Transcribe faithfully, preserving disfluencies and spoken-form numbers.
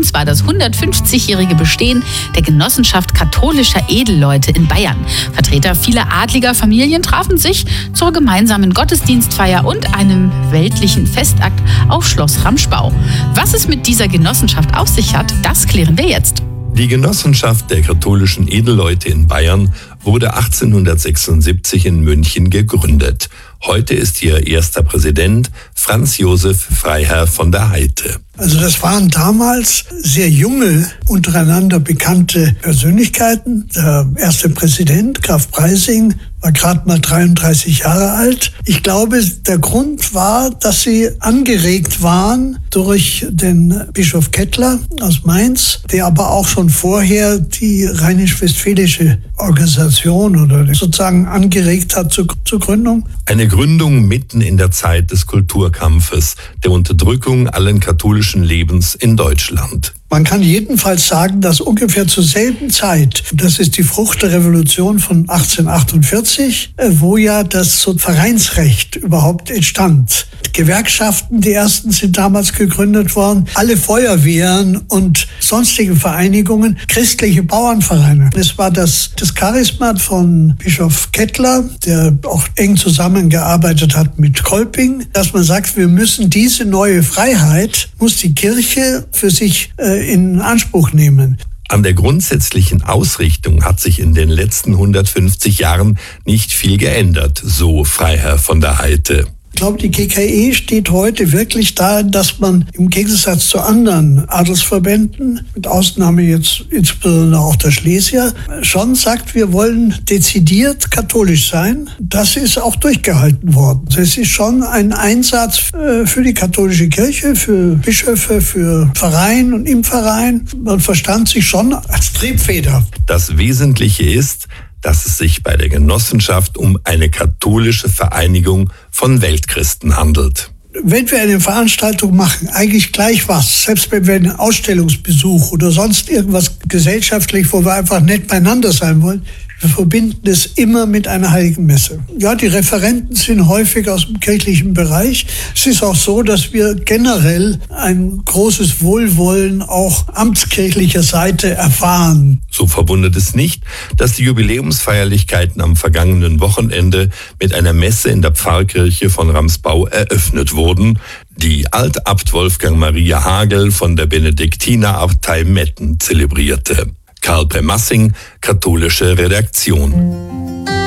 uns war das hundertfünfzigjährige Bestehen der Genossenschaft katholischer Edelleute in Bayern. Vertreter vieler adliger Familien trafen sich zur gemeinsamen Gottesdienstfeier und einem weltlichen Festakt auf Schloss Ramschbau. Was es mit dieser Genossenschaft auf sich hat, das klären wir jetzt. Die Genossenschaft der katholischen Edelleute in Bayern wurde achtzehnhundertsechsundsiebzig in München gegründet. Heute ist ihr erster Präsident Franz Josef Freiherr von der Heite. Also das waren damals sehr junge, untereinander bekannte Persönlichkeiten. Der erste Präsident, Graf Preysing, war gerade mal dreiunddreißig Jahre alt. Ich glaube, der Grund war, dass sie angeregt waren durch den Bischof Kettler aus Mainz, der aber auch schon vorher die rheinisch-westfälische Organisation oder sozusagen angeregt hat zur, zur Gründung. Eine Gründung mitten in der Zeit des Kulturkampfes, der Unterdrückung allen katholischen Lebens in Deutschland. Man kann jedenfalls sagen, dass ungefähr zur selben Zeit, das ist die Frucht der Revolution von achtzehnhundertachtundvierzig, wo ja das Vereinsrecht überhaupt entstand. Gewerkschaften, die ersten sind damals gegründet worden, alle Feuerwehren und sonstige Vereinigungen, christliche Bauernvereine. Es war das, das Charisma von Bischof Kettler, der auch eng zusammengearbeitet hat mit Kolping, dass man sagt, wir müssen diese neue Freiheit, muss die Kirche für sich äh, in Anspruch nehmen. An der grundsätzlichen Ausrichtung hat sich in den letzten hundertfünfzig Jahren nicht viel geändert, so Freiherr von der Heite. Ich glaube, die G K E steht heute wirklich darin, dass man im Gegensatz zu anderen Adelsverbänden, mit Ausnahme jetzt insbesondere auch der Schlesier, schon sagt, wir wollen dezidiert katholisch sein. Das ist auch durchgehalten worden. Es ist schon ein Einsatz für die katholische Kirche, für Bischöfe, für Verein und im Verein. Man verstand sich schon als Triebfeder. Das Wesentliche ist, dass es sich bei der Genossenschaft um eine katholische Vereinigung von Weltchristen handelt. Wenn wir eine Veranstaltung machen, eigentlich gleich was, selbst wenn wir einen Ausstellungsbesuch oder sonst irgendwas gesellschaftlich, wo wir einfach nett beieinander sein wollen, wir verbinden es immer mit einer heiligen Messe. Ja, die Referenten sind häufig aus dem kirchlichen Bereich. Es ist auch so, dass wir generell ein großes Wohlwollen auch amtskirchlicher Seite erfahren. So verwundert es nicht, dass die Jubiläumsfeierlichkeiten am vergangenen Wochenende mit einer Messe in der Pfarrkirche von Ramsbau eröffnet wurden, die Altabt Wolfgang Maria Hagel von der Benediktinerabtei Metten zelebrierte. Karl Premassing, katholische Redaktion.